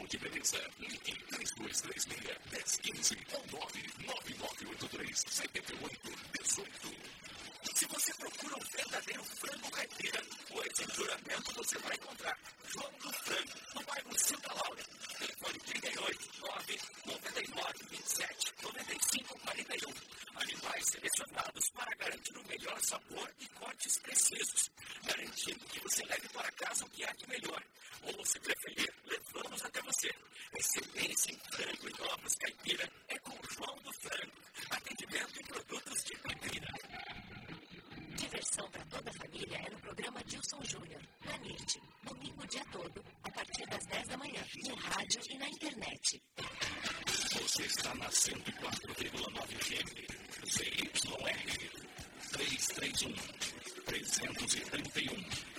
Bom de Beleza. Ligue 3236-1015 ou 99983-7818. Se você procura um verdadeiro frango caipira, pois em Juramento você vai encontrar João do Frango, no bairro Santa Laura. Telefone 38-99927-9541. Animais selecionados para garantir o melhor sabor e cortes precisos, garantindo que você leve para casa o que há de melhor. Ou, se preferir, levamos até você. Excelência em frango e ovos caipira é com João do Frango. Atendimento e produtos de caipira. Diversão para toda a família é no programa Dilson Júnior, na NIT, domingo o dia todo, a partir das 10 da manhã, no rádio e na internet. Você está na 104,9 FM, ZYR 331 331.